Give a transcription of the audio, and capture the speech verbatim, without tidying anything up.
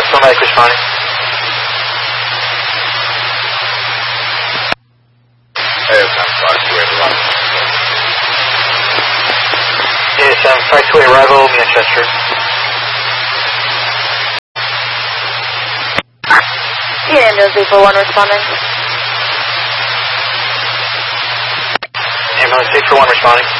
paramedic responding. A S M five two eight arrival. A S M five two eight arrival, Manchester. Yeah, ambulance eight four one responding. Ambulance eight four one responding.